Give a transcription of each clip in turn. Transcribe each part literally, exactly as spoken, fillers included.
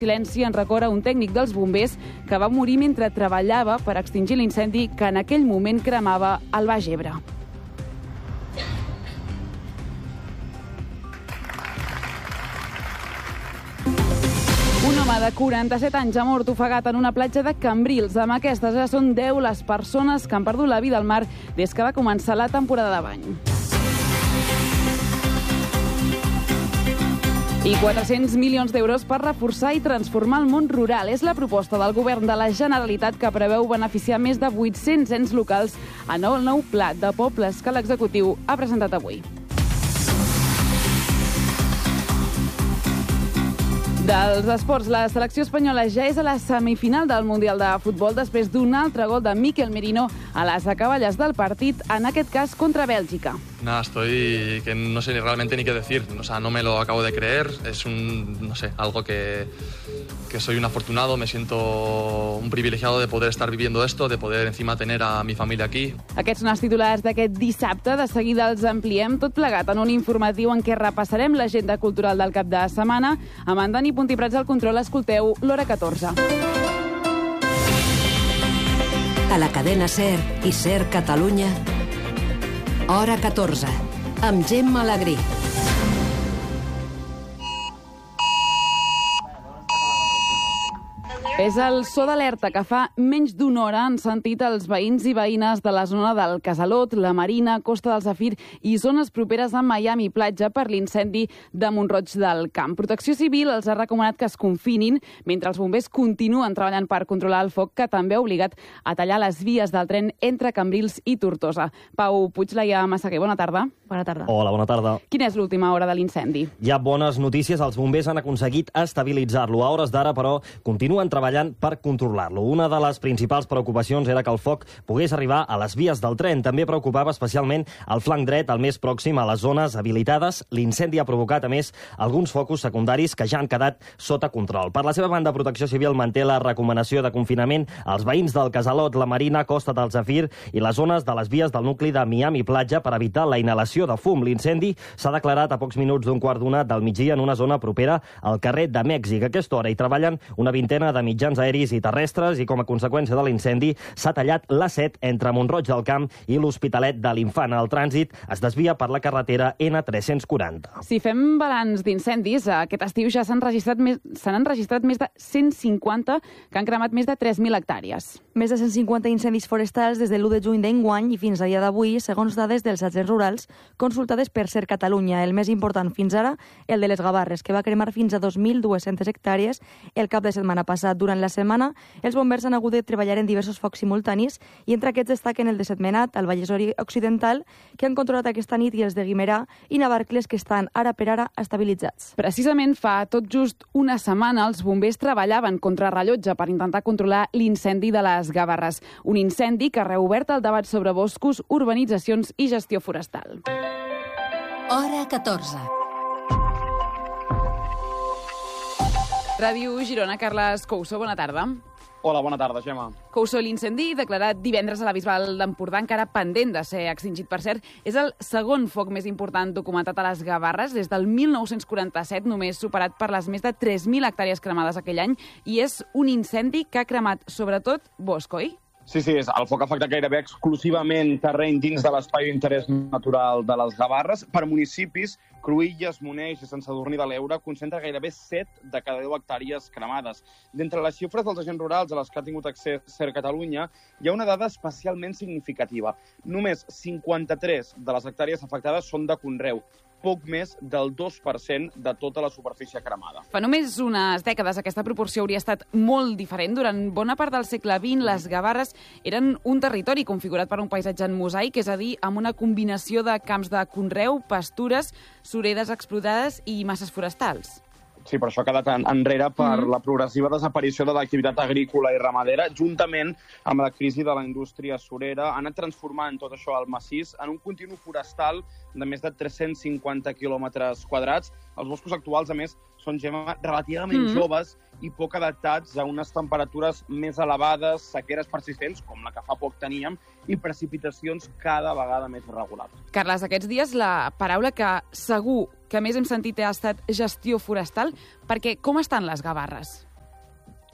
Silenci en recorda un tècnic dels bombers que va morir mentre treballava per extingir l'incendi que en aquell moment cremava el Baix Ebre. Un home de quaranta-set anys ha mort ofegat en una platja de Cambrils. Amb aquestes ja són deu les persones que han perdut la vida al mar des que va començar la temporada de bany. I quatre-cents milions d'euros per reforçar i transformar el món rural. És la proposta del govern de la Generalitat que preveu beneficiar més de vuit-cents ens locals en el nou pla de pobles que l'executiu ha presentat avui. Dels esports, la selecció espanyola ja és a la semifinal del Mundial de Futbol després d'un altre gol de Mikel Merino a les acaballes del partit, en aquest cas contra Bèlgica. Nada, estoy que no sé realmente ni qué decir, o sea, no me lo acabo de creer, es un, no sé, algo que, que soy un afortunado, me siento un privilegiado de poder estar viviendo esto, de poder encima tener a mi familia aquí. Aquests són els titulars d'aquest dissabte, de seguida els ampliem tot plegat en un informatiu en què repassarem l'agenda cultural del cap de setmana. Amb en Dani Puntiprats al control, escolteu l'Hora catorze. A la cadena SER i SER Catalunya, Hora catorze, amb Gemma Alegrí. És el so d'alerta que fa menys d'una hora han sentit els veïns i veïnes de la zona del Casalot, la Marina, Costa del Zafir i zones properes a Miami Platja per l'incendi de Mont-roig del Camp. Protecció Civil els ha recomanat que es confinin mentre els bombers continuen treballant per controlar el foc, que també ha obligat a tallar les vies del tren entre Cambrils i Tortosa. Pau Puiglaia Massaguer, bona tarda. Bona tarda. Hola, bona tarda. Quina és l'última hora de l'incendi? Hi ha bones notícies. Els bombers han aconseguit estabilitzar-lo. A hores d'ara, però, continuen treballant per controlar-lo. Una de les principals preocupacions era que el foc pogués arribar a les vies del tren. També preocupava especialment el flanc dret, el més pròxim a les zones habilitades. L'incendi ha provocat, a més, alguns focus secundaris que ja han quedat sota control. Per la seva banda, Protecció Civil manté la recomanació de confinament als veïns del Casalot, la Marina, Costa del Zafir i les zones de les vies del nucli de Miami Platja per evitar la inhalació de fum. L'incendi s'ha declarat a pocs minuts d'un quart d'una del migdia en una zona propera al carrer de Mèxic. A aquesta hora hi treballen una vintena de mitjans aeris i terrestres i, com a conseqüència de l'incendi, s'ha tallat l'A set entre Mont-roig del Camp i l'Hospitalet de l'Infant. El trànsit es desvia per la carretera ena tres-cents quaranta. Si fem balanç d'incendis, aquest estiu ja s'han registrat més, s'han enregistrat més de cent cinquanta que han cremat més de tres mil hectàrees. Més de cent cinquanta incendis forestals des de l'u de juny d'enguany i fins a dia d'avui, segons dades dels agents rurals consultades per SER Catalunya. El més important fins ara, el de les Gavarres, que va cremar fins a dos mil dues-centes hectàrees el cap de setmana passat. Durant la setmana, els bombers han hagut de treballar en diversos focs simultanis i entre aquests destaquen el de Sentmenat, el Vallès Occidental, que han controlat aquesta nit, i els de Guimerà i Navarcles, que estan ara per ara estabilitzats. Precisament fa tot just una setmana els bombers treballaven contra rellotge per intentar controlar l'incendi de les Gavarres. Un incendi que ha reobert el debat sobre boscos, urbanitzacions i gestió forestal. Hora catorze. Ràdio Girona, Carles Couso, bona tarda. Hola, bona tarda, Gemma. Couso, l'incendi declarat divendres a la Bisbal d'Empordà, encara pendent de ser extingit, per cert, és el segon foc més important documentat a les Gavarres des del mil nou-cents quaranta-set, només superat per les més de tres mil hectàrees cremades aquell any, i és un incendi que ha cremat sobretot bosc, oi? Sí, sí, el foc ha afectat gairebé exclusivament terreny dins de l'espai d'interès natural de les Gavarres. Per municipis, Cruïlles, Moneix i Sant Sadurní de l'Eure concentra gairebé set de cada deu hectàrees cremades. D'entre les xifres dels agents rurals a les que ha tingut accés SER Catalunya, hi ha una dada especialment significativa. Només cinquanta-tres de les hectàrees afectades són de conreu, poc més del dos per cent de tota la superfície cremada. Fa només unes dècades aquesta proporció hauria estat molt diferent. Durant bona part del segle vint, les Gavarres eren un territori configurat per un paisatge en mosaic, és a dir, amb una combinació de camps de conreu, pastures, suredes explotades i masses forestals. Sí, però això ha quedat enrere per mm. la progressiva desaparició de l'activitat agrícola i ramadera, juntament amb la crisi de la indústria surera, ha anat transformant tot això al massís en un continu forestal de més de tres-cents cinquanta quilòmetres quadrats. Els boscos actuals, a més, són, Gemma, relativament mm. joves i poc adaptats a unes temperatures més elevades, sequeres persistents, com la que fa poc teníem, i precipitacions cada vegada més irregulars. Carles, aquests dies la paraula que segur que més hem sentit ha estat gestió forestal, perquè com estan les Gavarres?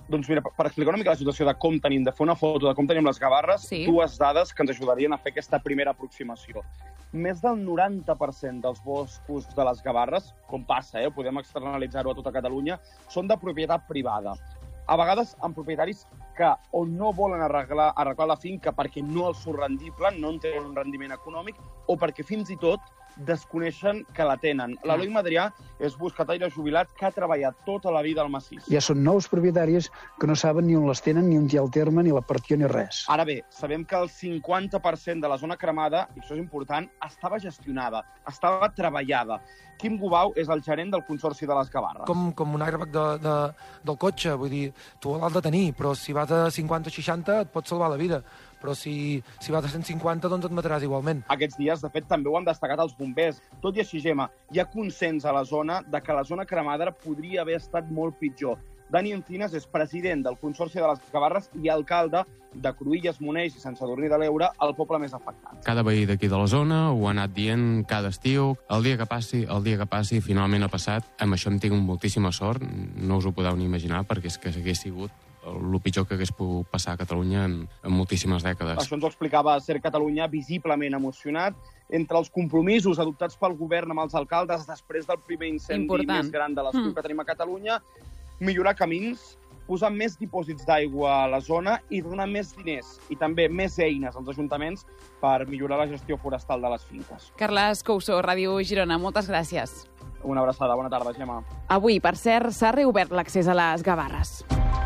Doncs mira, per explicar una mica la situació de com tenim, de fer una foto de com tenim les Gavarres, sí. dues dades que ens ajudarien a fer aquesta primera aproximació. Més del noranta per cent dels boscos de les Gavarres, com passa, eh, podem externalitzar-ho a tota Catalunya, són de propietat privada. A vegades amb propietaris que o no volen arreglar, arreglar la finca perquè no els surt rendible, no en tenen un rendiment econòmic, o perquè fins i tot desconeixen que la tenen. L'Eloi Madrià és boscataire jubilat que ha treballat tota la vida al massís. Ja són nous propietaris que no saben ni on les tenen, ni on hi ha el terme, ni la partió, ni res. Ara bé, sabem que el cinquanta per cent de la zona cremada, i això és important, estava gestionada, estava treballada. Quim Gubau és el gerent del Consorci de les Gavarres. Com, com un airbag de, de, del cotxe, vull dir, tu l'has de tenir, però si vas a cinquanta o seixanta et pot salvar la vida. Però si, si vas a cent cinquanta, doncs et mataràs igualment. Aquests dies, de fet, també ho han destacat els bombers. Tot i així, Gemma, hi ha consens a la zona de que la zona cremada podria haver estat molt pitjor. Dani Encinas és president del Consorci de les Gavarres i alcalde de Cruïlles, Monells i Sant Sadurní de l'Eure, el poble més afectat. Cada veí d'aquí de la zona ho ha anat dient cada estiu. El dia que passi, el dia que passi, finalment ha passat. Amb això em tinc moltíssima sort. No us ho podeu ni imaginar, perquè és que hagués sigut el pitjor que hagués pogut passar a Catalunya en, en moltíssimes dècades. Això ens ho explicava Ser Catalunya, visiblement emocionat. Entre els compromisos adoptats pel govern amb els alcaldes després del primer incendi Important. més gran de l'estiu mm. que tenim a Catalunya, millorar camins, posar més dipòsits d'aigua a la zona i donar més diners i també més eines als ajuntaments per millorar la gestió forestal de les finques. Carles Couso, Ràdio Girona, moltes gràcies. Una abraçada, bona tarda, Gemma. Avui, per cert, s'ha reobert l'accés a les Gavarres.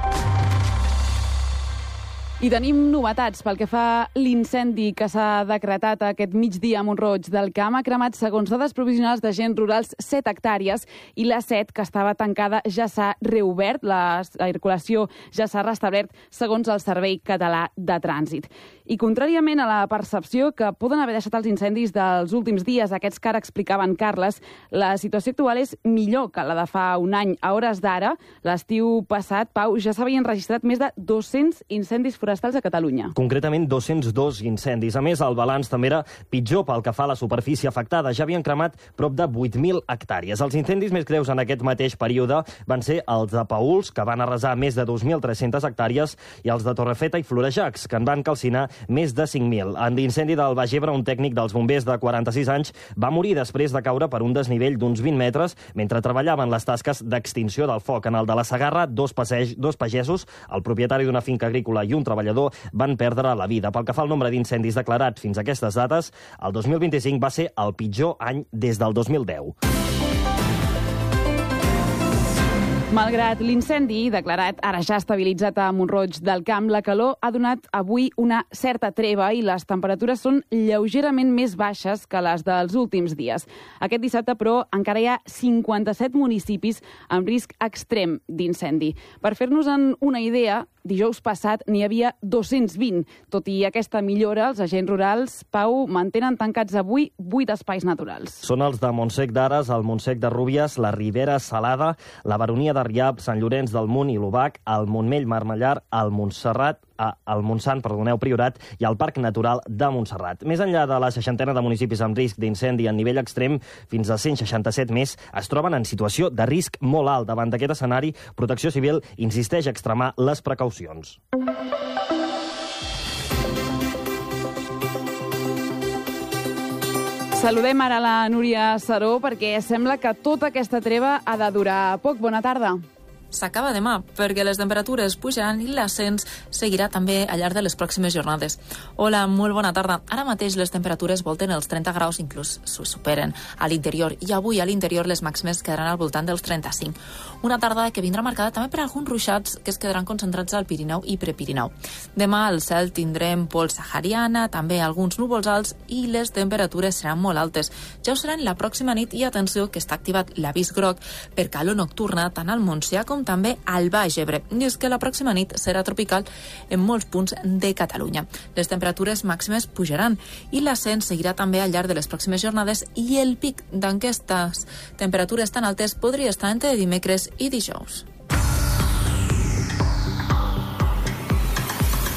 I tenim novetats pel que fa a l'incendi que s'ha decretat aquest migdia a Mont-roig del Camp. Ha cremat, segons dades provisionals d'agents rurals, set hectàrees i la set, que estava tancada, ja s'ha reobert. La circulació ja s'ha restablert, segons el Servei Català de Trànsit. I contràriament a la percepció que poden haver deixat els incendis dels últims dies, aquests que ara explicava en Carles, la situació actual és millor que la de fa un any. A hores d'ara, l'estiu passat, Pau, ja s'havien registrat més de dos-cents incendis forestals a Catalunya. Concretament, dos-cents dos incendis. A més, el balanç també era pitjor pel que fa a la superfície afectada. Ja havien cremat prop de vuit mil hectàrees. Els incendis més greus en aquest mateix període van ser els de Paüls, que van arrasar més de dos mil tres-centes hectàrees, i els de Torrefeta i Florejacs, que en van calcinar més de cinc mil. En l'incendi del Baix Ebre, un tècnic dels bombers de quaranta-sis anys va morir després de caure per un desnivell d'uns vint metres mentre treballaven les tasques d'extinció del foc. En el de la Segarra, dos, passeig, dos pagesos, el propietari d'una finca agrícola i un treballador, van perdre la vida. Pel que fa al nombre d'incendis declarats fins a aquestes dates, el dos mil vint-i-cinc va ser el pitjor any des del dos mil deu. Malgrat l'incendi declarat ara ja estabilitzat a Mont-roig del Camp, la calor ha donat avui una certa treva i les temperatures són lleugerament més baixes que les dels últims dies. Aquest dissabte, però, encara hi ha cinquanta-set municipis amb risc extrem d'incendi. Per fer-nos-en una idea, dijous passat n'hi havia dos-cents vint. Tot i aquesta millora, els agents rurals, Pau, mantenen tancats avui vuit espais naturals. Són els de Montsec d'Ares, el Montsec de Rúbies, la Ribera Salada, la Baronia de Riab, Sant Llorenç del Munt i l'Obac, el Montmell Marmellar, el Montserrat, el Montsant, perdoneu, Priorat i el Parc Natural de Montserrat. Més enllà de la seixantena de municipis amb risc d'incendi en nivell extrem, fins a cent seixanta-set més es troben en situació de risc molt alt. Davant d'aquest escenari, Protecció Civil insisteix a extremar les precaucions. Saludem ara la Núria Saró perquè sembla que tota aquesta treva ha de durar poc. Bona tarda. S'acaba demà, perquè les temperatures pujaran i l'ascens seguirà també al llarg de les pròximes jornades. Hola, molt bona tarda. Ara mateix les temperatures volten els trenta graus, inclús s'ho superen a l'interior, i avui a l'interior les màximes quedaran al voltant dels trenta-cinc. Una tarda que vindrà marcada també per alguns ruixats que es quedaran concentrats al Pirineu i Prepirineu. Demà al cel tindrem pols sahariana, també alguns núvols alts i les temperatures seran molt altes. Ja ho seran la pròxima nit i atenció que està activat l'avís groc per calor nocturna tant al Montsià com també al Baix Ebre. I és que la pròxima nit serà tropical en molts punts de Catalunya. Les temperatures màximes pujaran i l'ascens seguirà també al llarg de les pròximes jornades i el pic d'aquestes temperatures tan altes podria estar entre dimecres i dijous.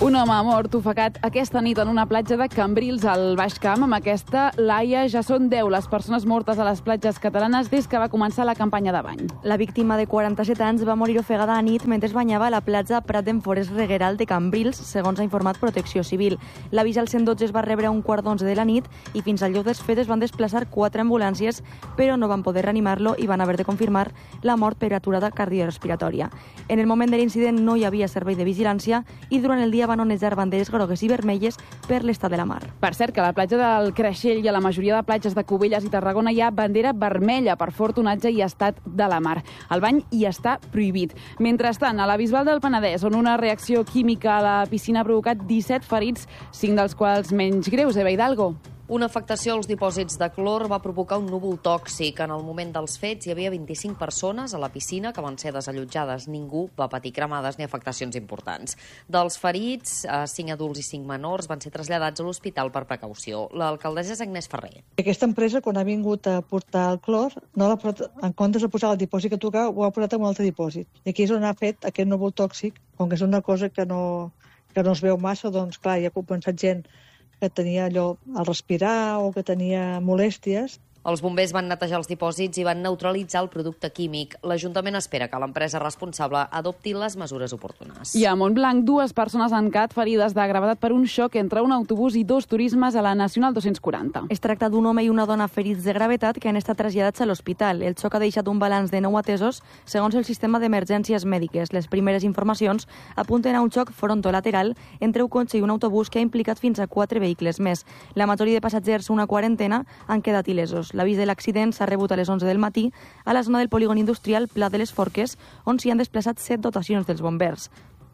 Un home ha mort ofegat aquesta nit en una platja de Cambrils, al Baix Camp. Amb aquesta laia ja són deu les persones mortes a les platges catalanes des que va començar la campanya de bany. La víctima de quaranta-set anys va morir ofegada a nit mentre es banyava a la platja Prat d'en Forest Regueral de Cambrils, segons ha informat Protecció Civil. L'avís al cent dotze es va rebre a un quart d'onze de la nit i fins al lloc dels fets es van desplaçar quatre ambulàncies, però no van poder reanimar-lo i van haver de confirmar la mort per aturada cardiorespiratòria. En el moment de l'incident no hi havia servei de vigilància i durant el dia van onejar banderes grogues i vermelles per l'estat de la mar. Per cert, que a la platja del Creixell i a la majoria de platges de Cubelles i Tarragona hi ha bandera vermella per fort onatge i estat de la mar. El bany hi està prohibit. Mentrestant, a la Bisbal del Penedès, on una reacció química a la piscina ha provocat disset ferits, cinc dels quals menys greus. Eva Hidalgo. Una afectació als dipòsits de clor va provocar un núvol tòxic. En el moment dels fets hi havia vint-i-cinc persones a la piscina que van ser desallotjades. Ningú va patir cremades ni afectacions importants. Dels ferits, cinc adults i cinc menors van ser traslladats a l'hospital per precaució. L'alcaldessa és Agnès Ferrer. Aquesta empresa, quan ha vingut a portar el clor, no l'ha posat, en comptes de posar el dipòsit que tocava, ho ha posat en un altre dipòsit. I aquí és on ha fet aquest núvol tòxic, com que és una cosa que no, que no es veu massa, doncs clar, hi ha compensat gent que tenia allò al respirar o que tenia molèsties. Els bombers van netejar els dipòsits i van neutralitzar el producte químic. L'Ajuntament espera que l'empresa responsable adopti les mesures oportunes. I a Montblanc, dues persones han quedat ferides de gravetat per un xoc entre un autobús i dos turismes a la Nacional dos-cents quaranta. Es tracta d'un home i una dona ferits de gravetat que han estat traslladats a l'hospital. El xoc ha deixat un balanç de nou atesos segons el sistema d'emergències mèdiques. Les primeres informacions apunten a un xoc frontolateral entre un cotxe i un autobús que ha implicat fins a quatre vehicles més. La majoria de passatgers, una quarantena, han quedat il·lesos. L'avís de l'accident s'ha rebut a les onze del matí a la zona del polígon industrial Pla de les Forques, on s'hi han desplaçat set dotacions dels bombers.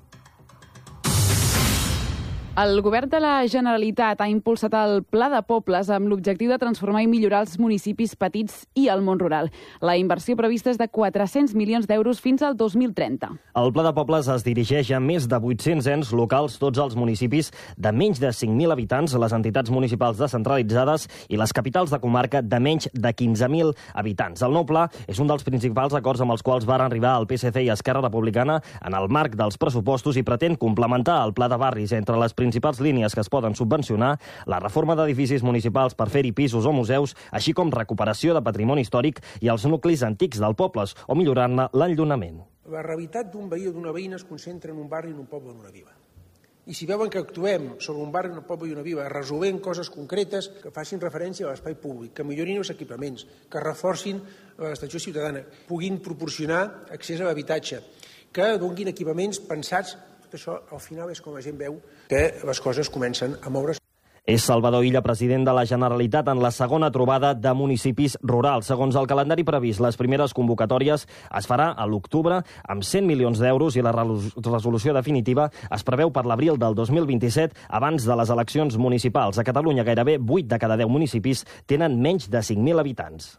El govern de la Generalitat ha impulsat el Pla de Pobles amb l'objectiu de transformar i millorar els municipis petits i el món rural. La inversió prevista és de quatre-cents milions d'euros fins al dos mil trenta. El Pla de Pobles es dirigeix a més de vuit-cents ens locals, tots els municipis de menys de cinc mil habitants, les entitats municipals descentralitzades i les capitals de comarca de menys de quinze mil habitants. El nou pla és un dels principals acords amb els quals van arribar el P S C i Esquerra Republicana en el marc dels pressupostos i pretén complementar el Pla de Barris. Entre les principals línies que es poden subvencionar, la reforma d'edificis municipals per fer-hi pisos o museus, així com recuperació de patrimoni històric i els nuclis antics del pobles, o millorant-ne l'enllunament. La realitat d'un veí o d'una veïna es concentra en un barri, en un poble o en una vila. I si veuen que actuem sobre un barri, un poble i una vila, resolent coses concretes que facin referència a l'espai públic, que millorin els equipaments, que reforcin l'estació ciutadana, puguin proporcionar accés a l'habitatge, que donguin equipaments pensats. Això, al final, és com la gent veu que les coses comencen a moure's. És Salvador Illa, president de la Generalitat, en la segona trobada de municipis rurals. Segons el calendari previst, les primeres convocatòries es farà a l'octubre amb cent milions d'euros i la resolució definitiva es preveu per l'abril del dos mil vint-i-set, abans de les eleccions municipals. A Catalunya, gairebé vuit de cada deu municipis tenen menys de cinc mil habitants.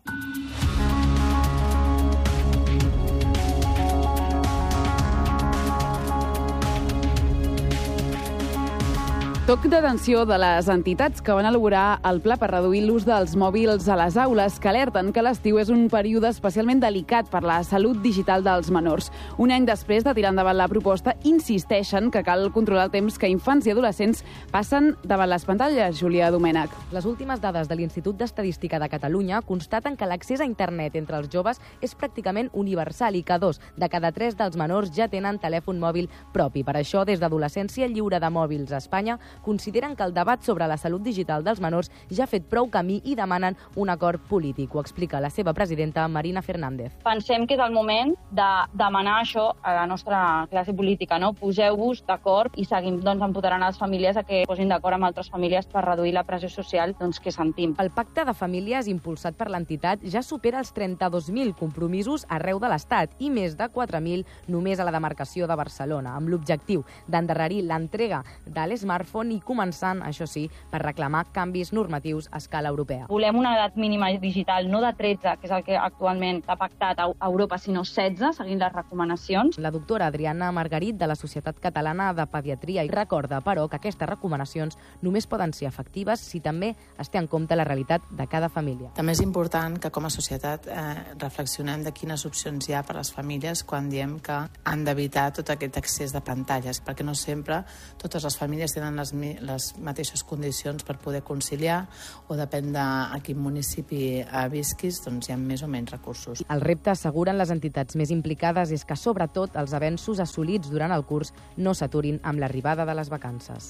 Toc d'atenció de les entitats que van elaborar el pla per reduir l'ús dels mòbils a les aules, que alerten que l'estiu és un període especialment delicat per la salut digital dels menors. Un any després de tirar endavant la proposta, insisteixen que cal controlar el temps que infants i adolescents passen davant les pantalles. Júlia Domènech. Les últimes dades de l'Institut d'Estadística de Catalunya constaten que l'accés a internet entre els joves és pràcticament universal i que dos de cada tres dels menors ja tenen telèfon mòbil propi. Per això, des d'Adolescència Lliure de Mòbils a Espanya, consideren que el debat sobre la salut digital dels menors ja ha fet prou camí i demanen un acord polític. Ho explica la seva presidenta, Marina Fernández. Pensem que és el moment de demanar això a la nostra classe política, no? Poseu-vos d'acord i seguim doncs, empoderant les famílies a que posin d'acord amb altres famílies per reduir la pressió social doncs, que sentim. El pacte de famílies impulsat per l'entitat ja supera els trenta-dos mil compromisos arreu de l'Estat i més de quatre mil només a la demarcació de Barcelona, amb l'objectiu d'endarrerir l'entrega de l'smartphone món i començant, això sí, per reclamar canvis normatius a escala europea. Volem una edat mínima digital no de tretze, que és el que actualment s'ha pactat a Europa, sinó setze, seguint les recomanacions. La doctora Adriana Margarit, de la Societat Catalana de Pediatria, recorda, però, que aquestes recomanacions només poden ser efectives si també es té en compte la realitat de cada família. També és important que com a societat eh, reflexionem de quines opcions hi ha per a les famílies quan diem que han d'evitar tot aquest excés de pantalles, perquè no sempre totes les famílies tenen les, les mateixes condicions per poder conciliar, o depèn de a quin municipi visquis, doncs hi ha més o menys recursos. El repte, asseguren les entitats més implicades, és que sobretot els avenços assolits durant el curs no s'aturin amb l'arribada de les vacances.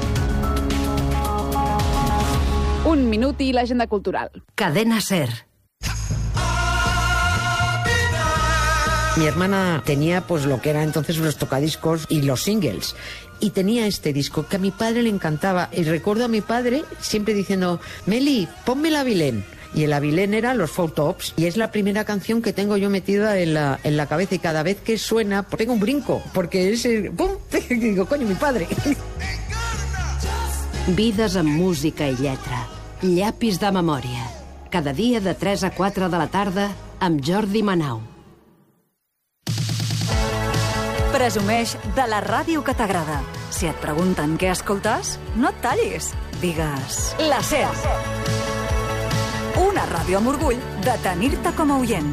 Un minut i l'agenda cultural. Cadena SER. Mi hermana tenía pues lo que era entonces los tocadiscos y los singles. Y tenía este disco que a mi padre le encantaba. Y recuerdo a mi padre siempre diciendo, Meli, ponme el Avilén. Y el Avilén era los Four Tops. Y es la primera canción que tengo yo metida en la, en la cabeza. Y cada vez que suena, pues, tengo un brinco. Porque es el... ¡Pum! Y digo, coño, mi padre. Vides amb música i lletra. Llapis de memòria. Cada dia de tres a quatre de la tarda amb Jordi Manau. Presumeix de la ràdio que t'agrada. Si et pregunten què escoltes, no et tallis. Digues la SER. Una ràdio amb orgull de tenir-te com a oient.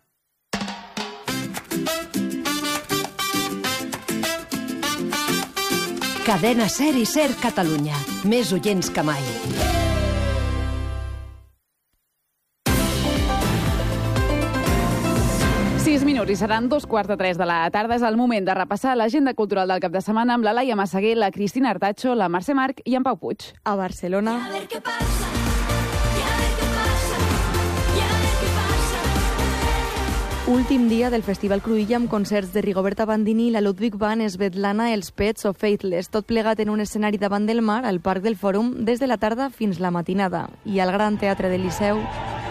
Cadena SER i SER Catalunya. Més oients que mai. Sis minuts i seran dos quarts de tres de la tarda. És el moment de repassar l'agenda cultural del cap de setmana amb la Laia Massaguer, la Cristina Artacho, la Mercè Marc i en Pau Puig. A Barcelona... Últim dia del Festival Cruïlla amb concerts de Rigoberta Bandini, la Ludwig Band, Svetlana, els Pets o Faithless, tot plegat en un escenari davant del mar al Parc del Fòrum des de la tarda fins la matinada. I al Gran Teatre del Liceu...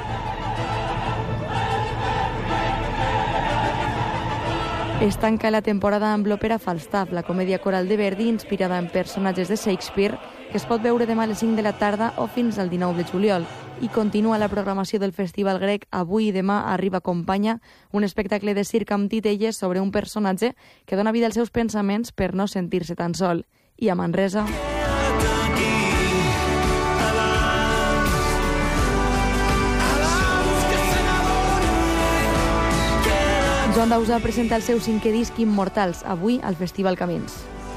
Es tanca la temporada amb l'òpera Falstaff, la comèdia coral de Verdi inspirada en personatges de Shakespeare, que es pot veure demà a les cinc de la tarda o fins al dinou de juliol. I continua la programació del Festival Grec. Avui i demà arriba Companya, un espectacle de circ amb titelles sobre un personatge que dona vida als seus pensaments per no sentir-se tan sol. I a Manresa... Joan Dausà presenta el seu cinquè disc Immortals, avui al Festival Camins.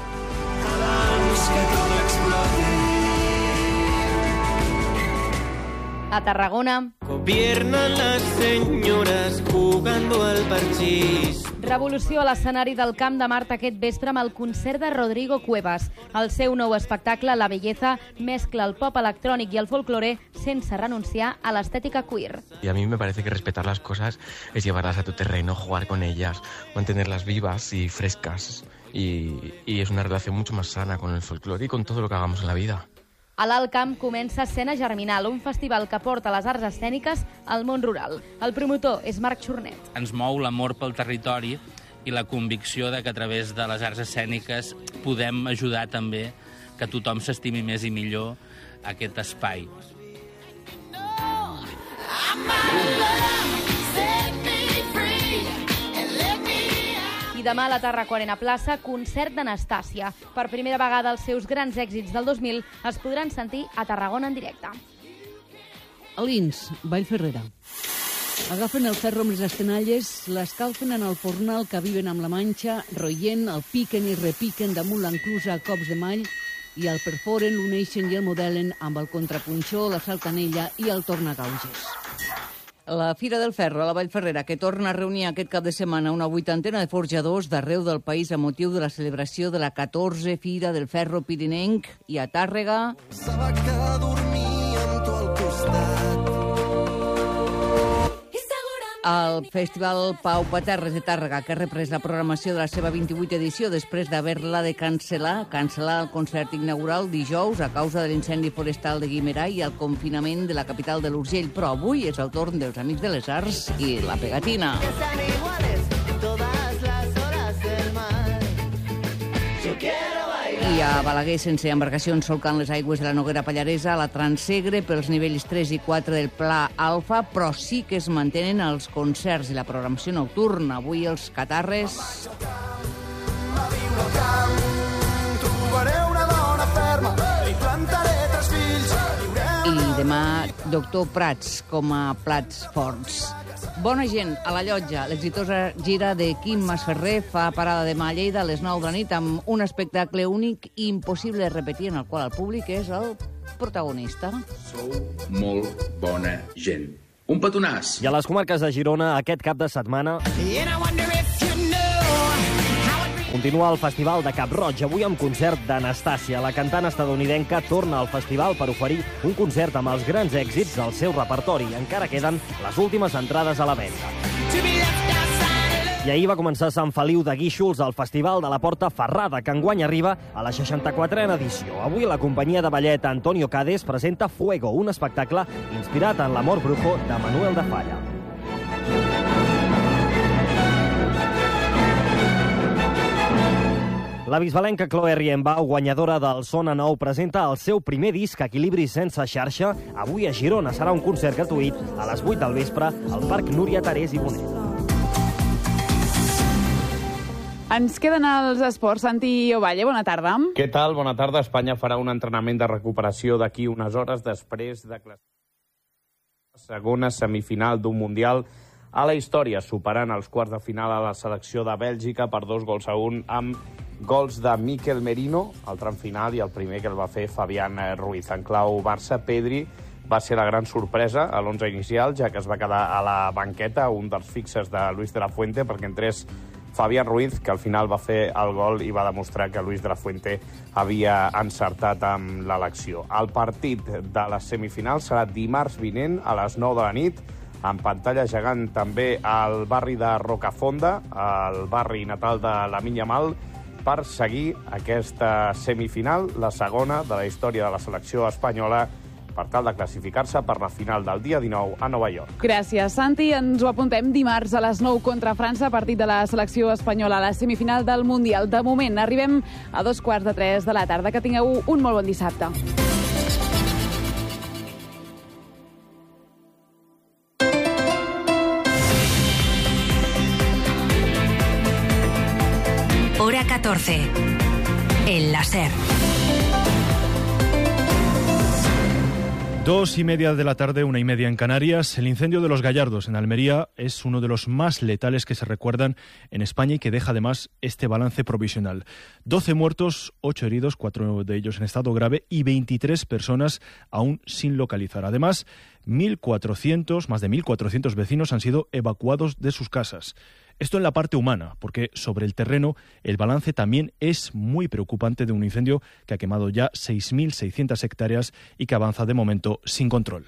A Tarragona... Gobiernan las señoras jugando al parchís. Revolució a l'escenari del Camp de Mart aquest vespre amb el concert de Rodrigo Cuevas. El seu nou espectacle, La Belleza, mescla el pop electrònic i el folklore sense renunciar a l'estètica queer. Y a mí me parece que respetar las cosas es llevarlas a tu terreno, jugar con ellas, mantenerlas vivas y frescas. Y, y es una relación mucho más sana con el folclore y con todo lo que hagamos en la vida. A l'Alt Camp comença Escena Germinal, un festival que porta les arts escèniques al món rural. El promotor és Marc Xornet. Ens mou l'amor pel territori i la convicció de que a través de les arts escèniques podem ajudar també que tothom s'estimi més i millor aquest espai. I demà a la Tarraconena Plaça, concert d'Anastàcia. Per primera vegada els seus grans èxits del dos mil es podran sentir a Tarragona en directe. Alins, Vallferrera. Agafen el ferro amb les estenalles, l'escalfen en el fornal que viven amb la manxa, roient, el piquen i repiquen damunt l'enclusa a cops de mall i el perforen, l'uneixen i el modelen amb el contrapunxó, la salcanella i el tornagauges. La Fira del Ferro a la Vallferrera, que torna a reunir aquest cap de setmana una vuitantena de forjadors d'arreu del país a motiu de la celebració de la catorze Fira del Ferro Pirinenc, i a Tàrrega... El Festival Pau Paterres de Tàrrega, que ha reprès la programació de la seva vint-i-vuitena edició després d'haver-la de cancel·lar, cancel·lar el concert inaugural dijous a causa de l'incendi forestal de Guimerà i el confinament de la capital de l'Urgell. Però avui és el torn dels Amics de les Arts i la pegatina. I Avui a Balaguer, sense embarcacions solcant les aigües de la Noguera Pallaresa, a la Transsegre pels nivells tres i quatre del Pla Alfa, però sí que es mantenen els concerts i la programació nocturna. Avui els Catarres... I demà, Doctor Prats com a plats forts. Bona gent, a la Llotja, l'exitosa gira de Quim Masferrer fa parada demà a Lleida a les nou de la nit amb un espectacle únic i impossible de repetir, en el qual el públic és el protagonista. Sou molt bona gent. Un petonàs. I a les comarques de Girona, aquest cap de setmana... Continua el Festival de Cap-roig, avui amb concert d'Anastàcia. La cantant estatunidenca torna al festival per oferir un concert amb els grans èxits del seu repertori. Encara queden les últimes entrades a la venda. I ahir va començar Sant Feliu de Guíxols, el Festival de la Porta Ferrada, que enguany arriba a la seixanta-quatrena edició. Avui la companyia de ballet Antonio Cades presenta Fuego, un espectacle inspirat en l'amor brujo de Manuel de Falla. La bisbalenca Chloe Rienbau, guanyadora del Sona Nou, presenta el seu primer disc, Equilibri sense xarxa. Avui a Girona serà un concert gratuït a les vuit del vespre al Parc Núria Terés i Bonet. Ens queden els esports. Santi Ovalle, bona tarda. Què tal? Bona tarda. Espanya farà un entrenament de recuperació d'aquí unes hores després de la segona semifinal d'un Mundial a la història, superant els quarts de final a la selecció de Bèlgica per dos gols a un amb gols de Mikel Merino, al tram final, i el primer que el va fer Fabián Ruiz. En clau Barça, Pedri va ser la gran sorpresa a l'onze inicial, ja que es va quedar a la banqueta, un dels fixes de Luis de la Fuente, perquè entrés Fabián Ruiz, que al final va fer el gol i va demostrar que Luis de la Fuente havia encertat amb l'elecció. El partit de les semifinals serà dimarts vinent a les nou de la nit, en pantalla gegant també al barri de Rocafonda, al barri natal de Lamine Yamal, per seguir aquesta semifinal, la segona de la història de la selecció espanyola, per tal de classificar-se per la final del dia dinou a Nova York. Gràcies, Santi. Ens ho apuntem dimarts a les nou contra França, partit de la selecció espanyola a la semifinal del Mundial. De moment, arribem a dos quarts de tres de la tarda. Que tingueu un molt bon dissabte. Hora catorce. El láser. Dos y media de la tarde, una y media en Canarias. El incendio de Los Gallardos, en Almería, es uno de los más letales que se recuerdan en España y que deja además este balance provisional. doce muertos, ocho heridos, cuatro de ellos en estado grave y veintitrés personas aún sin localizar. Además, mil cuatrocientos, más de mil cuatrocientos vecinos han sido evacuados de sus casas. Esto en la parte humana, porque sobre el terreno el balance también es muy preocupante de un incendio que ha quemado ya seis mil seiscientas hectáreas y que avanza de momento sin control.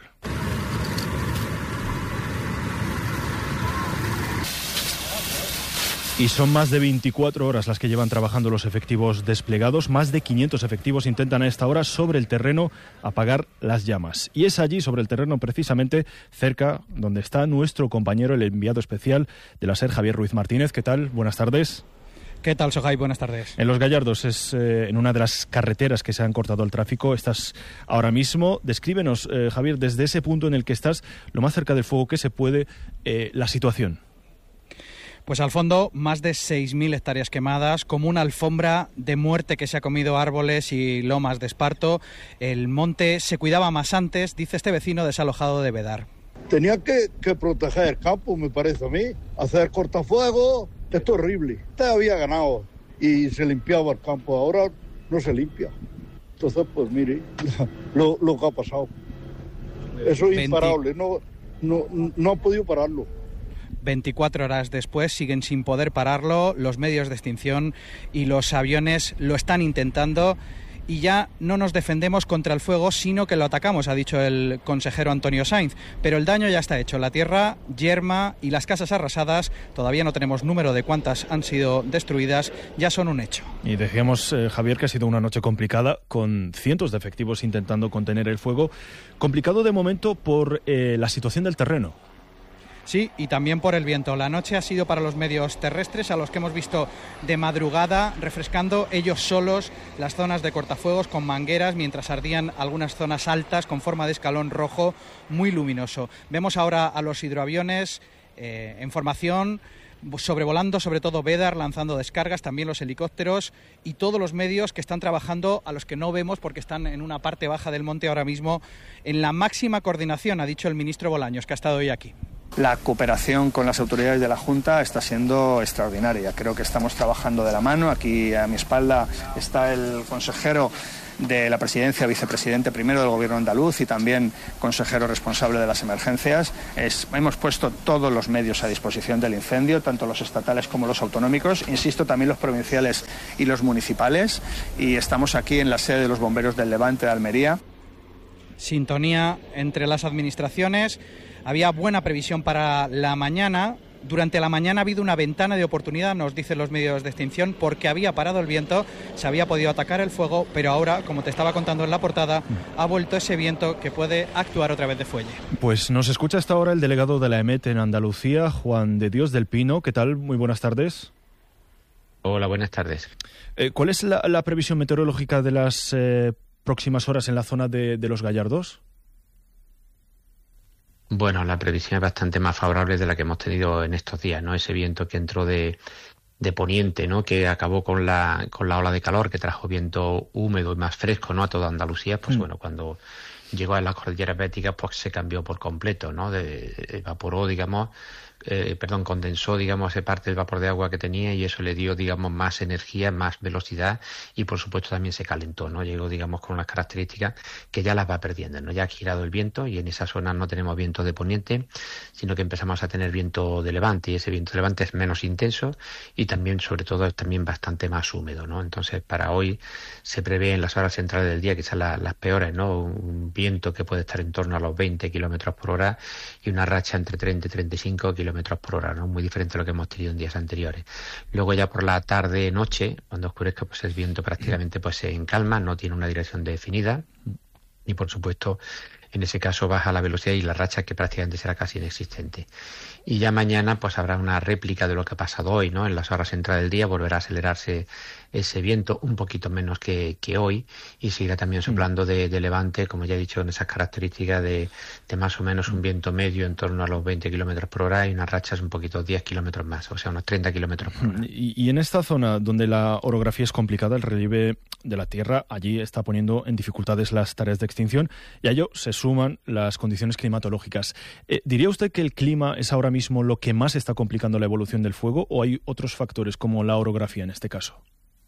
Y son más de veinticuatro horas las que llevan trabajando los efectivos desplegados. Más de quinientos efectivos intentan a esta hora sobre el terreno apagar las llamas. Y es allí, sobre el terreno, precisamente cerca donde está nuestro compañero, el enviado especial de la SER, Javier Ruiz Martínez. ¿Qué tal? Buenas tardes. ¿Qué tal, Sojai? Buenas tardes. En Los Gallardos, es eh, en una de las carreteras que se han cortado el tráfico. Estás ahora mismo. Descríbenos, eh, Javier, desde ese punto en el que estás, lo más cerca del fuego que se puede, eh, la situación. Pues al fondo, más de seis mil hectáreas quemadas, como una alfombra de muerte que se ha comido árboles y lomas de esparto. El monte se cuidaba más antes, dice este vecino desalojado de Bedar. Tenía que, que proteger el campo, me parece a mí. Hacer cortafuegos, esto es horrible. Usted había ganado y se limpiaba el campo, ahora no se limpia. Entonces, pues mire, lo, lo que ha pasado. Eso es imparable, no, no, no ha podido pararlo. veinticuatro horas después siguen sin poder pararlo, los medios de extinción y los aviones lo están intentando y ya no nos defendemos contra el fuego, sino que lo atacamos, ha dicho el consejero Antonio Sainz. Pero el daño ya está hecho, la tierra yerma y las casas arrasadas, todavía no tenemos número de cuántas han sido destruidas, ya son un hecho. Y decíamos, eh, Javier, que ha sido una noche complicada, con cientos de efectivos intentando contener el fuego. Complicado de momento por eh, la situación del terreno. Sí, y también por el viento. La noche ha sido para los medios terrestres, a los que hemos visto de madrugada refrescando ellos solos las zonas de cortafuegos con mangueras, mientras ardían algunas zonas altas con forma de escalón rojo muy luminoso. Vemos ahora a los hidroaviones eh, en formación, sobrevolando sobre todo Bédar, lanzando descargas, también los helicópteros y todos los medios que están trabajando, a los que no vemos porque están en una parte baja del monte ahora mismo, en la máxima coordinación, ha dicho el ministro Bolaños, que ha estado hoy aquí. La cooperación con las autoridades de la Junta está siendo extraordinaria. Creo que estamos trabajando de la mano. Aquí a mi espalda está el consejero de la presidencia, vicepresidente primero del gobierno andaluz y también consejero responsable de las emergencias. Es, hemos puesto todos los medios a disposición del incendio, tanto los estatales como los autonómicos, insisto, también los provinciales y los municipales, y estamos aquí en la sede de los bomberos del Levante de Almería. Sintonía entre las administraciones. Había buena previsión para la mañana. Durante la mañana ha habido una ventana de oportunidad, nos dicen los medios de extinción, porque había parado el viento, se había podido atacar el fuego, pero ahora, como te estaba contando en la portada, ha vuelto ese viento que puede actuar otra vez de fuelle. Pues nos escucha hasta ahora el delegado de la EMET en Andalucía, Juan de Dios del Pino. ¿Qué tal? Muy buenas tardes. Hola, buenas tardes. Eh, ¿Cuál es la, la previsión meteorológica de las eh, próximas horas en la zona de, de los Gallardos? Bueno, la previsión es bastante más favorable de la que hemos tenido en estos días, ¿no? Ese viento que entró de, de poniente, ¿no? Que acabó con la con la ola de calor, que trajo viento húmedo y más fresco, ¿no? A toda Andalucía, pues mm. bueno, cuando llegó a las cordilleras béticas, pues se cambió por completo, ¿no? De, evaporó, digamos, eh, perdón, condensó, digamos, esa parte del vapor de agua que tenía y eso le dio, digamos, más energía, más velocidad y, por supuesto, también se calentó, ¿no? Llegó, digamos, con unas características que ya las va perdiendo, ¿no? Ya ha girado el viento y en esa zona no tenemos viento de poniente, sino que empezamos a tener viento de levante y ese viento de levante es menos intenso y también, sobre todo, es también bastante más húmedo, ¿no? Entonces, para hoy se prevé en las horas centrales del día, quizás las, las peores, ¿no? Un viento que puede estar en torno a los veinte kilómetros por hora y una racha entre treinta y treinta y cinco kilómetros por hora, ¿no? Muy diferente a lo que hemos tenido en días anteriores. Luego ya por la tarde, noche, cuando oscurezca, pues el viento prácticamente pues se encalma, no tiene una dirección definida y por supuesto en ese caso baja la velocidad y la racha que prácticamente será casi inexistente. Y ya mañana pues habrá una réplica de lo que ha pasado hoy, ¿no? En las horas centrales del día volverá a acelerarse ese viento un poquito menos que, que hoy y seguirá también soplando de, de levante, como ya he dicho, en esas características de, de más o menos un viento medio en torno a los veinte kilómetros por hora y unas rachas un poquito diez kilómetros más, o sea, unos treinta kilómetros por hora. Y, y en esta zona donde la orografía es complicada, el relieve de la Tierra, allí está poniendo en dificultades las tareas de extinción y a ello se suman las condiciones climatológicas. Eh, ¿Diría usted que el clima es ahora mismo lo que más está complicando la evolución del fuego o hay otros factores como la orografía en este caso?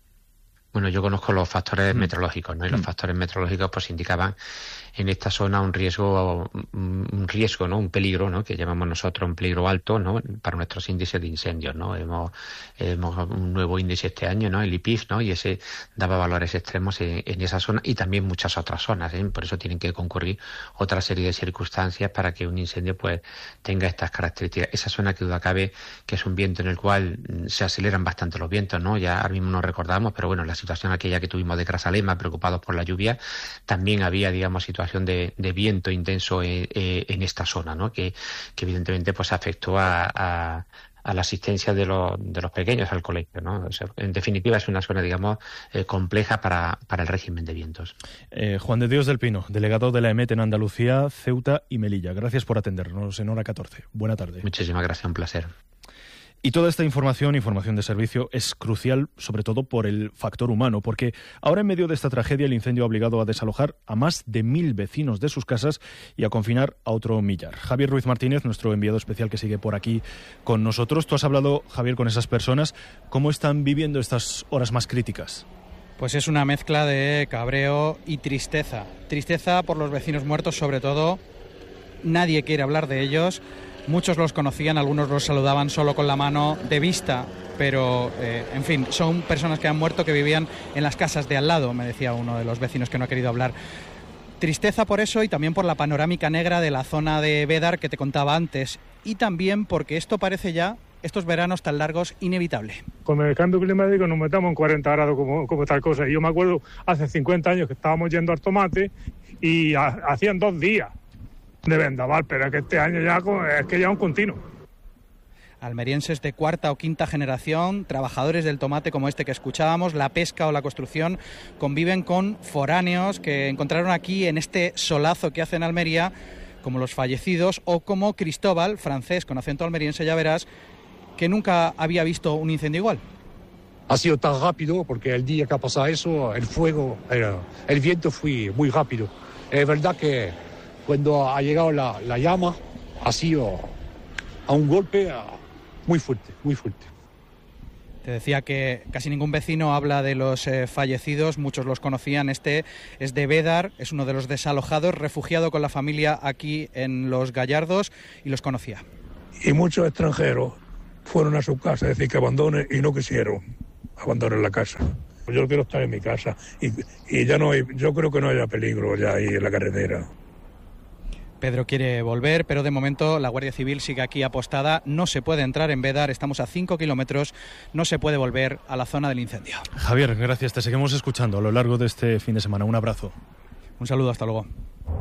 Bueno, yo conozco los factores Mm. meteorológicos, ¿no? Y los Mm. factores meteorológicos pues indicaban en esta zona un riesgo, un riesgo, ¿no? Un peligro, ¿no? Que llamamos nosotros un peligro alto, ¿no? Para nuestros índices de incendios, ¿no? Hemos, hemos un nuevo índice este año, ¿no? El I P I F, ¿no? Y ese daba valores extremos en, en esa zona y también muchas otras zonas, ¿eh? Por eso tienen que concurrir otra serie de circunstancias para que un incendio pues tenga estas características. Esa zona que duda cabe que es un viento en el cual se aceleran bastante los vientos, ¿no? Ya ahora mismo nos recordamos, pero bueno, la situación aquella que tuvimos de Grazalema, preocupados por la lluvia, también había, digamos, situación de, de viento intenso en, en esta zona, ¿no? Que, que evidentemente pues afectó a, a, a la asistencia de los, de los pequeños al colegio, ¿no? O sea, en definitiva es una zona, digamos, eh, compleja para, para el régimen de vientos. Eh, Juan de Dios del Pino, delegado de la EMET en Andalucía, Ceuta y Melilla. Gracias por atendernos en Hora catorce. Buena tarde. Muchísimas gracias, un placer. Y toda esta información, información de servicio, es crucial sobre todo por el factor humano, porque ahora en medio de esta tragedia el incendio ha obligado a desalojar a más de mil vecinos de sus casas y a confinar a otro millar. Javier Ruiz Martínez, nuestro enviado especial que sigue por aquí con nosotros. Tú has hablado, Javier, con esas personas. ¿Cómo están viviendo estas horas más críticas? Pues es una mezcla de cabreo y tristeza. Tristeza por los vecinos muertos, sobre todo. Nadie quiere hablar de ellos. Muchos los conocían, algunos los saludaban solo con la mano de vista, pero, eh, en fin, son personas que han muerto que vivían en las casas de al lado, me decía uno de los vecinos que no ha querido hablar. Tristeza por eso y también por la panorámica negra de la zona de Bédar que te contaba antes, y también porque esto parece ya, estos veranos tan largos, inevitable. Con el cambio climático nos metamos en cuarenta grados como, como tal cosa. Y yo me acuerdo hace cincuenta años que estábamos yendo al tomate y ha, hacían dos días. de vendaval, pero es que este año ya es que ya es un continuo. Almerienses de cuarta o quinta generación, trabajadores del tomate como este que escuchábamos, la pesca o la construcción, conviven con foráneos que encontraron aquí en este solazo que hace en Almería, como los fallecidos, o como Cristóbal, francés con acento almeriense, ya verás, que nunca había visto un incendio igual. Ha sido tan rápido porque el día que ha pasado eso, el fuego, el, el viento fue muy rápido. Es verdad que cuando ha llegado la, la llama, ha sido a un golpe muy fuerte, muy fuerte. Te decía que casi ningún vecino habla de los eh, fallecidos, muchos los conocían. Este es de Bédar, es uno de los desalojados, refugiado con la familia aquí en Los Gallardos, y los conocía. Y muchos extranjeros fueron a su casa, es decir, que abandonen, y no quisieron abandonar la casa. Yo quiero estar en mi casa y, y ya no hay, yo creo que no haya peligro ya ahí en la carretera. Pedro quiere volver, pero de momento la Guardia Civil sigue aquí apostada. No se puede entrar en Bédar, estamos a cinco kilómetros, no se puede volver a la zona del incendio. Javier, gracias, te seguimos escuchando a lo largo de este fin de semana. Un abrazo. Un saludo, hasta luego.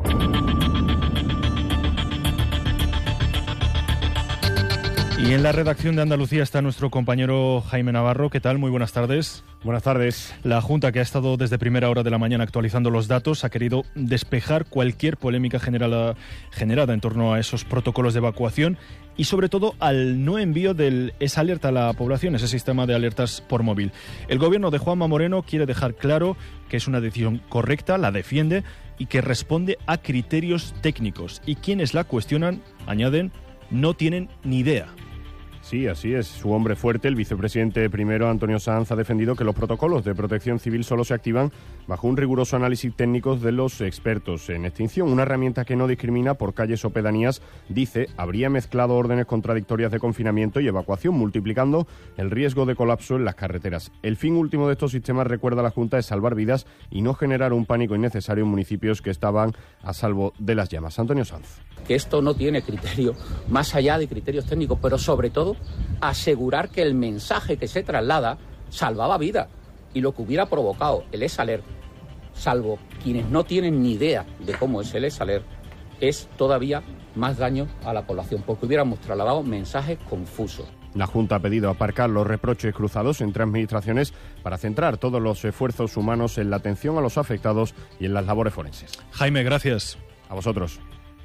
Y en la redacción de Andalucía está nuestro compañero Jaime Navarro. ¿Qué tal? Muy buenas tardes. Buenas tardes. La Junta, que ha estado desde primera hora de la mañana actualizando los datos, ha querido despejar cualquier polémica generada, generada en torno a esos protocolos de evacuación y sobre todo al no envío del esa alerta a la población, ese sistema de alertas por móvil. El gobierno de Juanma Moreno quiere dejar claro que es una decisión correcta, la defiende y que responde a criterios técnicos. Y quienes la cuestionan, añaden, no tienen ni idea. Sí, así es. Su hombre fuerte, el vicepresidente primero, Antonio Sanz, ha defendido que los protocolos de protección civil solo se activan bajo un riguroso análisis técnico de los expertos en extinción. Una herramienta que no discrimina por calles o pedanías, dice, habría mezclado órdenes contradictorias de confinamiento y evacuación, multiplicando el riesgo de colapso en las carreteras. El fin último de estos sistemas, recuerda la Junta, es salvar vidas y no generar un pánico innecesario en municipios que estaban a salvo de las llamas. Antonio Sanz. Que esto no tiene criterio, más allá de criterios técnicos, pero sobre todo asegurar que el mensaje que se traslada salvaba vida y lo que hubiera provocado el ESALER, salvo quienes no tienen ni idea de cómo es el ESALER, es todavía más daño a la población, porque hubiéramos trasladado mensajes confusos. La Junta ha pedido aparcar los reproches cruzados entre administraciones para centrar todos los esfuerzos humanos en la atención a los afectados y en las labores forenses. Jaime, gracias. A vosotros.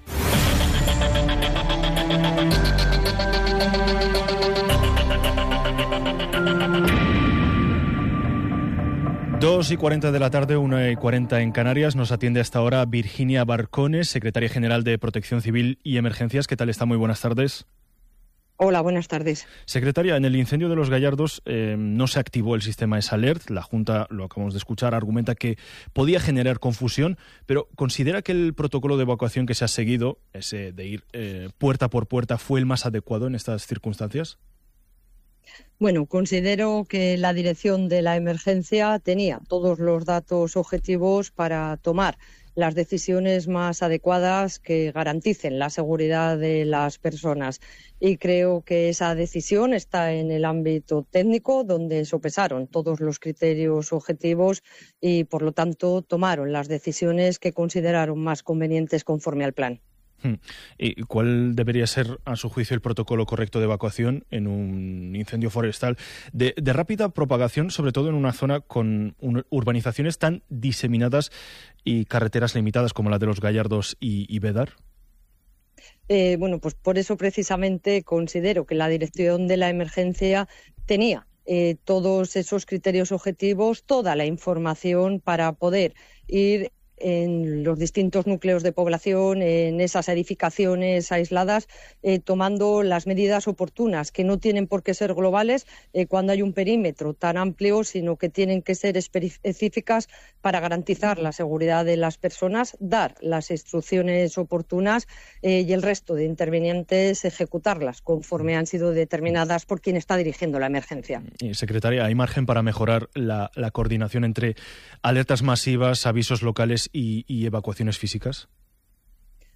Dos y cuarenta de la tarde, una y cuarenta en Canarias. Nos atiende hasta ahora Virginia Barcones, secretaria general de Protección Civil y Emergencias. ¿Qué tal está? Muy buenas tardes. Hola, buenas tardes. Secretaria, en el incendio de Los Gallardos eh, no se activó el sistema ESALERT. La Junta, lo acabamos de escuchar, argumenta que podía generar confusión, pero ¿considera que el protocolo de evacuación que se ha seguido, ese de ir eh, puerta por puerta, fue el más adecuado en estas circunstancias? Bueno, considero que la dirección de la emergencia tenía todos los datos objetivos para tomar las decisiones más adecuadas que garanticen la seguridad de las personas. Y creo que esa decisión está en el ámbito técnico, donde sopesaron todos los criterios objetivos y, por lo tanto, tomaron las decisiones que consideraron más convenientes conforme al plan. ¿Y cuál debería ser, a su juicio, el protocolo correcto de evacuación en un incendio forestal de, de rápida propagación, sobre todo en una zona con un, urbanizaciones tan diseminadas y carreteras limitadas como la de Los Gallardos y, y Bédar? Eh, bueno, pues por eso precisamente considero que la dirección de la emergencia tenía eh, todos esos criterios objetivos, toda la información para poder ir en los distintos núcleos de población, en esas edificaciones aisladas, eh, tomando las medidas oportunas, que no tienen por qué ser globales eh, cuando hay un perímetro tan amplio, sino que tienen que ser específicas para garantizar la seguridad de las personas, dar las instrucciones oportunas eh, y el resto de intervinientes ejecutarlas conforme han sido determinadas por quien está dirigiendo la emergencia. Y, secretaria, ¿hay margen para mejorar la, la coordinación entre alertas masivas, avisos locales Y, y evacuaciones físicas?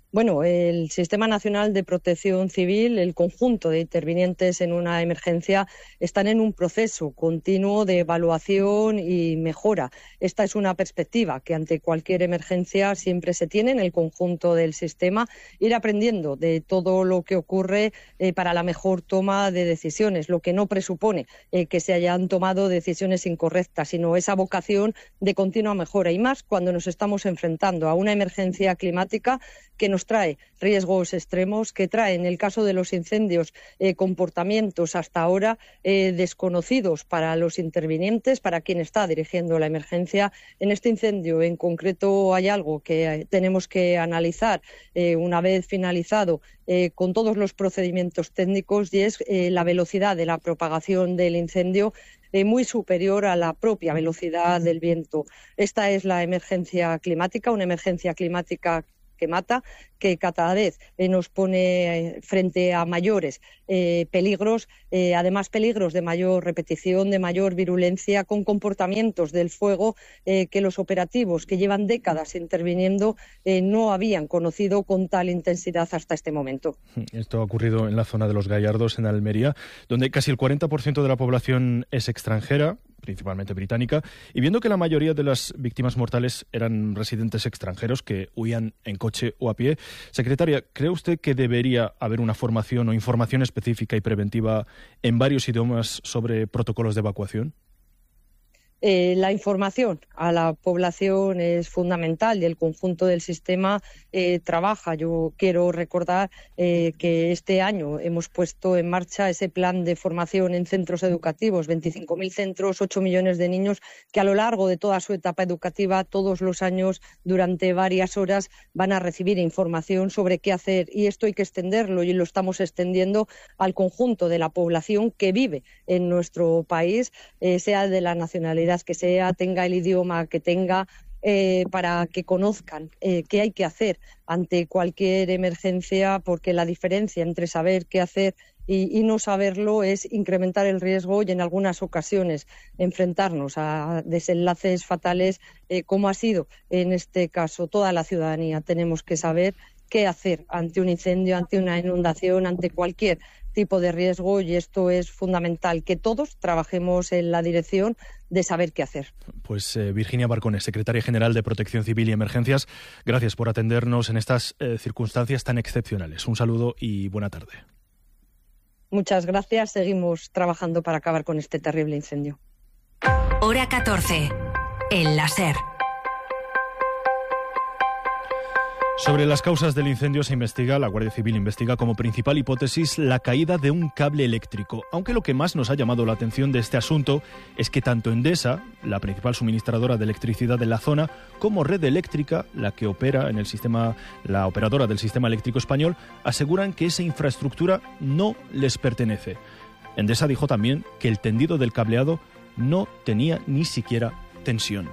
Bueno, el Sistema Nacional de Protección Civil, el conjunto de intervinientes en una emergencia, están en un proceso continuo de evaluación y mejora. Esta es una perspectiva que ante cualquier emergencia siempre se tiene en el conjunto del sistema, ir aprendiendo de todo lo que ocurre eh, para la mejor toma de decisiones, lo que no presupone eh, que se hayan tomado decisiones incorrectas, sino esa vocación de continua mejora, y más cuando nos estamos enfrentando a una emergencia climática que nos trae riesgos extremos, que trae, en el caso de los incendios, eh, comportamientos hasta ahora eh, desconocidos para los intervinientes, para quien está dirigiendo la emergencia. En este incendio en concreto hay algo que eh, tenemos que analizar eh, una vez finalizado eh, con todos los procedimientos técnicos, y es eh, la velocidad de la propagación del incendio, Eh, muy superior a la propia velocidad del viento. Esta es la emergencia climática, una emergencia climática que mata, que cada vez eh, nos pone frente a mayores eh, peligros, eh, además peligros de mayor repetición, de mayor virulencia, con comportamientos del fuego eh, que los operativos que llevan décadas interviniendo eh, no habían conocido con tal intensidad hasta este momento. Esto ha ocurrido en la zona de los Gallardos, en Almería, donde casi el cuarenta por ciento de la población es extranjera, principalmente británica, y viendo que la mayoría de las víctimas mortales eran residentes extranjeros que huían en coche o a pie. Secretaria, ¿cree usted que debería haber una formación o información específica y preventiva en varios idiomas sobre protocolos de evacuación? Eh, la información a la población es fundamental y el conjunto del sistema eh, trabaja. Yo quiero recordar eh, que este año hemos puesto en marcha ese plan de formación en centros educativos, veinticinco mil centros, ocho millones de niños que a lo largo de toda su etapa educativa, todos los años, durante varias horas, van a recibir información sobre qué hacer, y esto hay que extenderlo, y lo estamos extendiendo al conjunto de la población que vive en nuestro país, eh, sea de la nacionalidad que sea, tenga el idioma que tenga, eh, para que conozcan eh, qué hay que hacer ante cualquier emergencia, porque la diferencia entre saber qué hacer y, y no saberlo es incrementar el riesgo y en algunas ocasiones enfrentarnos a desenlaces fatales, eh, como ha sido en este caso. Toda la ciudadanía tenemos que saber qué hacer ante un incendio, ante una inundación, ante cualquier tipo de riesgo, y esto es fundamental, que todos trabajemos en la dirección de saber qué hacer. Pues eh, Virginia Barcones, secretaria general de Protección Civil y Emergencias, gracias por atendernos en estas eh, circunstancias tan excepcionales. Un saludo y buena tarde. Muchas gracias. Seguimos trabajando para acabar con este terrible incendio. Hora catorce. El láser. Sobre las causas del incendio se investiga, la Guardia Civil investiga como principal hipótesis la caída de un cable eléctrico, aunque lo que más nos ha llamado la atención de este asunto es que tanto Endesa, la principal suministradora de electricidad de la zona, como Red Eléctrica, la que opera en el sistema, la operadora del sistema eléctrico español, aseguran que esa infraestructura no les pertenece. Endesa dijo también que el tendido del cableado no tenía ni siquiera tensión.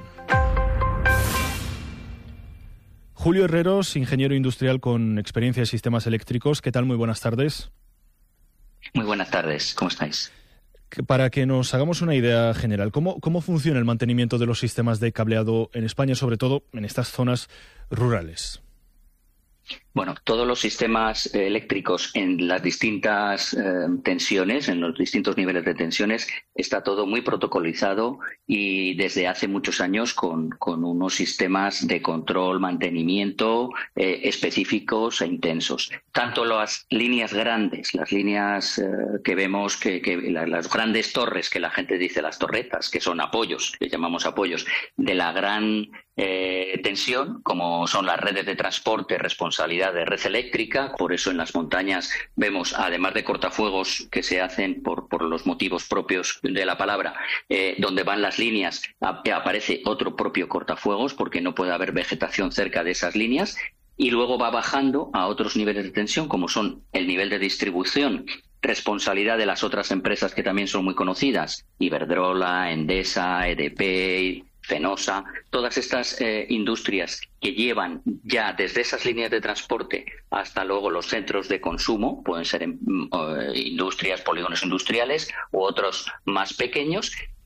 Julio Herreros, ingeniero industrial con experiencia en sistemas eléctricos. ¿Qué tal? Muy buenas tardes. Muy buenas tardes. ¿Cómo estáis? Para que nos hagamos una idea general, ¿cómo, cómo funciona el mantenimiento de los sistemas de cableado en España, sobre todo en estas zonas rurales? Bueno, todos los sistemas eh, eléctricos en las distintas eh, tensiones, en los distintos niveles de tensiones, está todo muy protocolizado y desde hace muchos años con, con unos sistemas de control, mantenimiento eh, específicos e intensos. Tanto las líneas grandes, las líneas eh, que vemos, que, que la, las grandes torres, que la gente dice las torretas, que son apoyos, que llamamos apoyos, de la gran eh, tensión, como son las redes de transporte, responsabilidad de Red Eléctrica. Por eso en las montañas vemos, además de cortafuegos que se hacen por, por los motivos propios de la palabra, eh, donde van las líneas, a, aparece otro propio cortafuegos porque no puede haber vegetación cerca de esas líneas, y luego va bajando a otros niveles de tensión, como son el nivel de distribución, responsabilidad de las otras empresas que también son muy conocidas, Iberdrola, Endesa, E D P, Fenosa, todas estas eh, industrias que llevan ya desde esas líneas de transporte hasta luego los centros de consumo, pueden ser eh, industrias, polígonos industriales u otros más pequeños,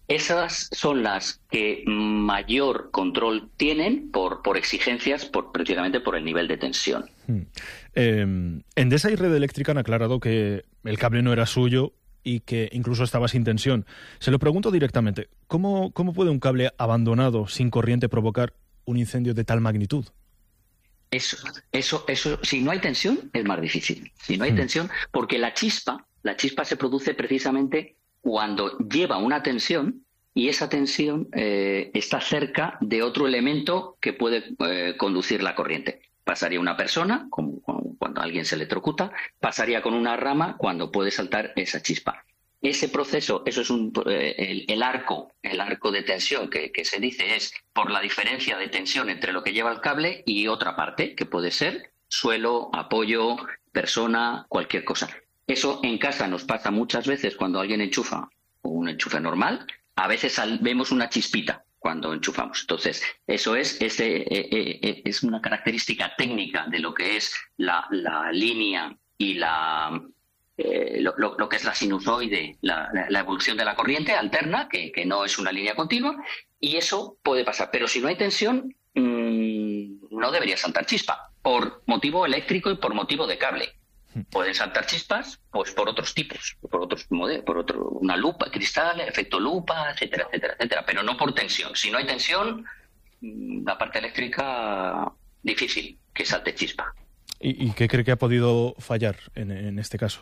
Esas son las que mayor control tienen por, por exigencias, por, precisamente por el nivel de tensión. Hmm. Eh, Endesa y Red Eléctrica han aclarado que el cable no era suyo y que incluso estaba sin tensión. Se lo pregunto directamente, ¿cómo, cómo puede un cable abandonado sin corriente provocar un incendio de tal magnitud? Eso, eso, eso, si no hay tensión, es más difícil. Si no hay hmm. tensión, porque la chispa, la chispa se produce precisamente cuando lleva una tensión y esa tensión eh, está cerca de otro elemento que puede eh, conducir la corriente. Pasaría una persona, como, como cuando alguien se electrocuta, pasaría con una rama cuando puede saltar esa chispa. Ese proceso, eso es un, eh, el, el arco, el arco de tensión que, que se dice es por la diferencia de tensión entre lo que lleva el cable y otra parte, que puede ser suelo, apoyo, persona, cualquier cosa. Eso en casa nos pasa muchas veces cuando alguien enchufa un enchufe normal. A veces al, vemos una chispita cuando enchufamos. Entonces, eso es, es, eh, eh, es una característica técnica de lo que es la, la línea y la, eh, lo, lo, lo que es la sinusoide, la, la, la evolución de la corriente alterna, que, que no es una línea continua, y eso puede pasar. Pero si no hay tensión, mmm, no debería saltar chispa, por motivo eléctrico y por motivo de cable. Pueden saltar chispas pues por otros tipos, por otros modelos, por otro, una lupa, cristal, efecto lupa, etcétera, etcétera, etcétera, pero no por tensión. Si no hay tensión, la parte eléctrica, difícil que salte chispa. ¿Y, y qué cree que ha podido fallar en, en este caso?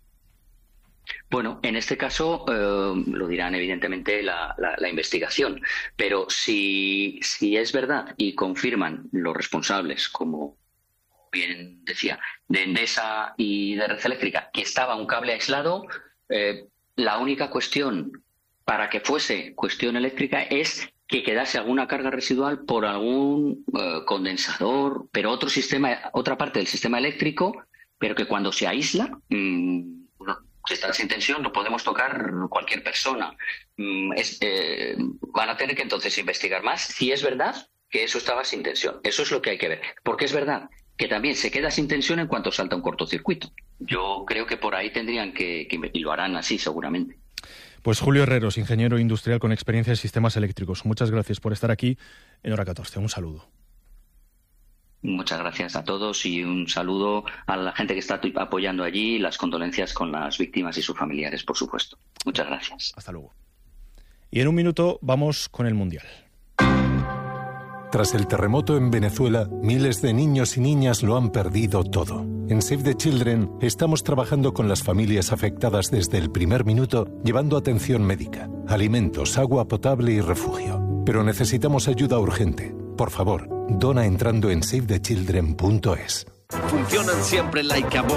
Bueno, en este caso eh, lo dirán evidentemente la, la, la investigación, pero si, si es verdad y confirman los responsables, como bien decía, de Endesa y de Red Eléctrica, que estaba un cable aislado, eh, la única cuestión para que fuese cuestión eléctrica es que quedase alguna carga residual por algún eh, condensador, pero otro sistema, otra parte del sistema eléctrico, pero que cuando se aísla, mmm, si está sin tensión, lo podemos tocar cualquier persona. Mm, es, eh, van a tener que entonces investigar más si es verdad que eso estaba sin tensión. Eso es lo que hay que ver. Porque es verdad que también se queda sin tensión en cuanto salta un cortocircuito. Yo creo que por ahí tendrían que, que y lo harán así seguramente. Pues Julio Herreros, ingeniero industrial con experiencia en sistemas eléctricos. Muchas gracias por estar aquí en Hora catorce. Un saludo. Muchas gracias a todos y un saludo a la gente que está apoyando allí, las condolencias con las víctimas y sus familiares, por supuesto. Muchas gracias. Hasta luego. Y en un minuto vamos con el Mundial. Tras el terremoto en Venezuela, miles de niños y niñas lo han perdido todo. En Save the Children estamos trabajando con las familias afectadas desde el primer minuto, llevando atención médica, alimentos, agua potable y refugio. Pero necesitamos ayuda urgente. Por favor, dona entrando en save the children punto es. Funcionan siempre like a